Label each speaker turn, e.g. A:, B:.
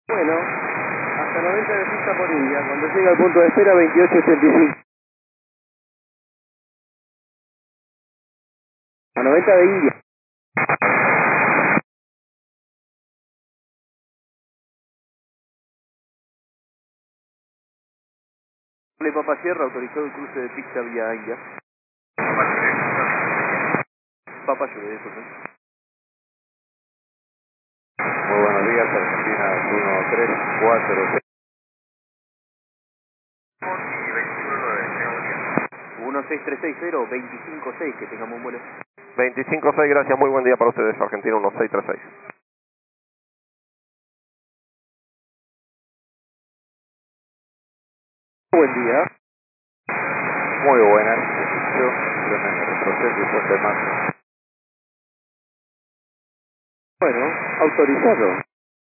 A: Bueno, hasta 90 de pista por India. Cuando llega al punto de espera, 28.85. A 90 de India. Le Papa Sierra, autorizado el cruce de pista vía India. Papa Sierra, disculpen.
B: Muy buenos días, Argentina 1346. Y
A: 16360-256, que tengamos un vuelo.
B: 25-6, gracias, muy buen día para ustedes, Argentina 1636.
A: Buen día.
B: Muy buenas, simplemente retroceso y puente más.
A: Bueno, autorizado.